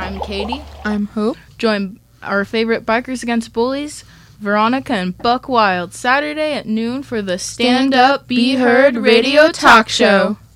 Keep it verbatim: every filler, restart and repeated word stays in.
I'm Katie. I'm Hope. Join our favorite Bikers Against Bullies, Veronica and Buck Wild, Saturday at noon for the Stand Up, Be Heard radio talk show.